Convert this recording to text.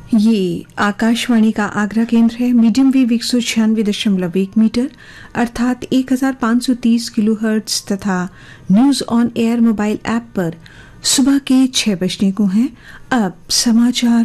ये आकाशवाणी का आगरा केंद्र है। मीडियम वेव 196.1 मीटर अर्थात 1530 किलोहर्ट्ज तथा news on air mobile app पर सुबह के 6 बजने को हैं। अब समाचार